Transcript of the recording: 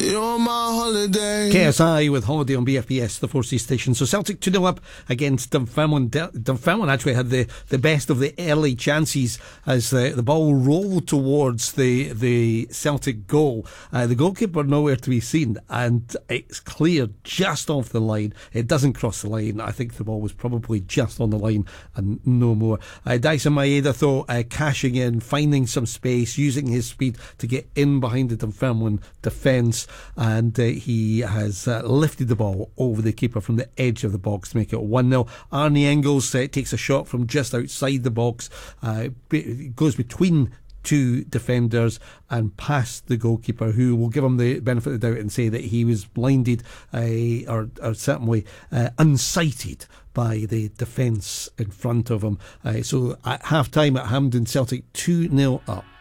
You're my holiday. KSI with Holiday on BFBS, the 4C station. So Celtic 2-0 up against Dunfermline. Dunfermline actually had the best of the early chances as the ball rolled towards the Celtic goal. The goalkeeper nowhere to be seen, and it's cleared just off the line. It doesn't cross the line. I think the ball was probably just on the line and no more. Dyson Maeda, though, cashing in, finding some space, using his speed to get in behind the Dunfermline defence, and he has lifted the ball over the keeper from the edge of the box to make it 1-0. Arnie Engels takes a shot from just outside the box, goes between two defenders and past the goalkeeper, who will give him the benefit of the doubt and say that he was blinded or certainly unsighted by the defence in front of him. So at half time at Hampden, Celtic 2-0 up.